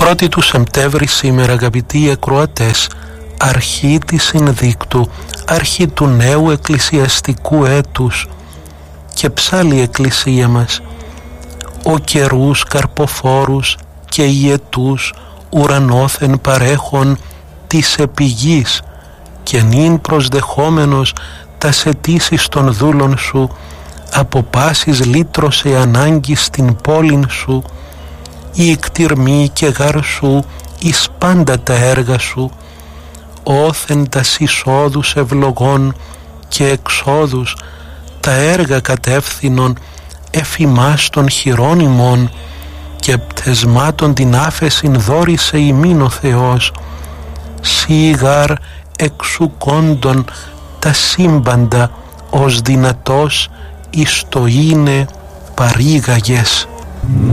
1η του Σεπτέμβρη σήμερα, αγαπητοί ακροατές, αρχή της συνδίκτου, αρχή του νέου εκκλησιαστικού έτους και ψάλλει η Εκκλησία μας. Ο καιρούς καρποφόρους και ιετούς ουρανόθεν παρέχον της επιγής και νυν προσδεχόμενος τας αιτήσεις των δούλων σου, από πάσης λύτρωσε ανάγκη στην πόλην σου, η εκτιρμή και γαρσού εις πάντα τα έργα σου, όθεν τας εισόδους ευλογών και εξόδους τα έργα κατεύθυνον εφημάς των χειρών ημών και πτεσμάτων την άφεσιν δόρισε ημίν ο Θεός, σίγαρ εξουκόντων τα σύμπαντα ως δυνατός εις το είναι παρήγαγες.